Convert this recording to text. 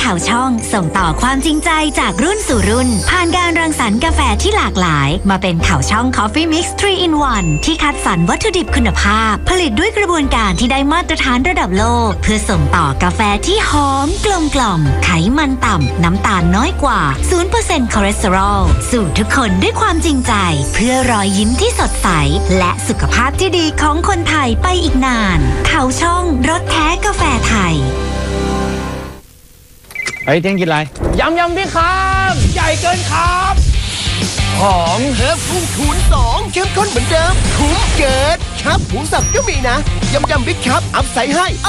ข่าวช่องส่งต่อความจริงใจจากรุ่นสู่รุ่นผ่านการรังสรรค์กาแฟที่หลากหลายมาเป็นข่าวช่อง Coffee Mix 3 in 1 ที่คัดสรรวัตถุดิบคุณภาพผลิตด้วยกระบวนการที่ได้มาตรฐานระดับโลกเพื่อส่งต่อกาแฟที่หอมกลมกล่อมไขมันต่ำน้ำตาลน้อยกว่า 0% คอเลสเตอรอลสู่ทุกคนด้วยความจริงใจเพื่อรอยยิ้มที่สดใสและสุขภาพที่ดีของคนไทยไปอีกนานข่าวช่องรสแท้กาแฟไทยเฮ้ยเที่ยงกินอะไรยำพี่ครับใหญ่เกินครับหอมเพิ่มพุ่งคูณ2เข้มข้นเหมือนเดิมคุ้มเกินครับหมูสับก็มีนะยำบิ๊กครับอัพใส่ให้